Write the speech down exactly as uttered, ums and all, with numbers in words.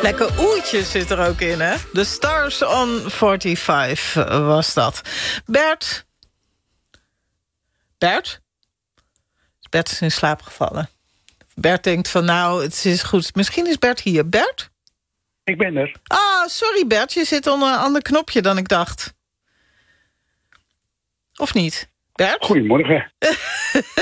Lekker oertje zit er ook in, hè? The Stars on vijfenveertig was dat. Bert? Bert? Bert is in slaap gevallen. Bert denkt van, nou, het is goed. Misschien is Bert hier. Bert? Ik ben er. Ah, sorry Bert, je zit onder een ander knopje dan ik dacht. Of niet? Bert? Goedemorgen.